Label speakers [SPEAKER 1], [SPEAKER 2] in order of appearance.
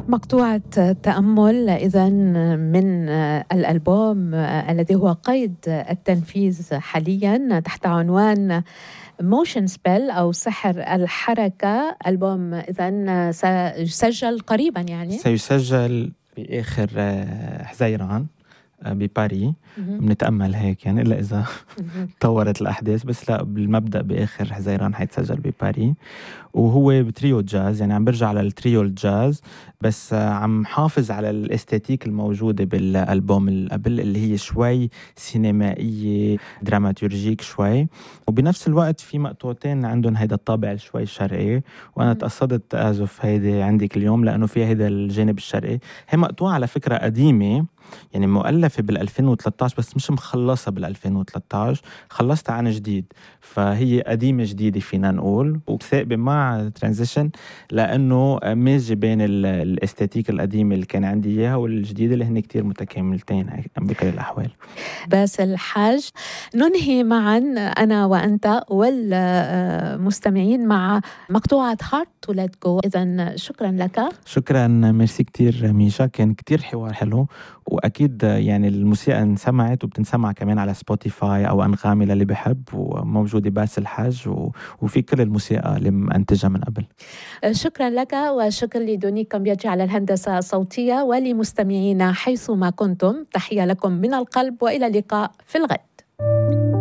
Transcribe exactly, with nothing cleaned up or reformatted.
[SPEAKER 1] مقطوعة تأمل إذن من الألبوم الذي هو قيد التنفيذ حاليا تحت عنوان موشن سبيل أو سحر الحركة. ألبوم إذن سيسجل قريبا، يعني
[SPEAKER 2] سيسجل بآخر حزيران بباريس. بنتأمل هيك يعني، إلا إذا تطورت الأحداث، بس لا، بالمبدأ بآخر حزيران حيتسجل بباريس. وهو بتريو جاز، يعني عم برجع على التريو الجاز، بس عم حافظ على الاستاتيك الموجودة بالألبوم اللي قبل، اللي هي شوي سينمائية دراماتورجيك شوي، وبنفس الوقت في مقطوعتين عندهم هيدا الطابع شوي شرقي، وأنا تقصدت أعزف هيدا عندك اليوم لأنه في هيدا الجانب الشرقي. هي مقطوعة على فكرة قديمة، يعني مؤلفة بالألفين وثلاثة عشر بس مش مخلصة بالألفين وثلاثة عشر، خلصتها عن جديد، فهي قديمة جديدة فينا نقول، وثاقبة مع ترانزيشن، لأنه مازجة بين الاستاتيك القديمة اللي كان عندي إياها والجديدة اللي هن كتير متكاملتين بكل الأحوال.
[SPEAKER 1] باسل حاج، ننهي معا أنا وأنت والمستمعين مع مقطوعة Hard to Let Go. إذن شكرا لك.
[SPEAKER 2] شكرا، ميرسي كتير ميشا، كان كتير حوار حلو، وأكيد يعني الموسيقى انسمعت وبتنسمع كمان على سبوتيفاي أو أنغامي للي بحب، وموجودة باسل حاج وفي كل الموسيقى اللي منتجها من قبل.
[SPEAKER 1] شكرا لك، وشكرا لدوني كامبياتي على الهندسة الصوتية، ولمستمعينا حيثما كنتم، تحية لكم من القلب، وإلى اللقاء في الغد.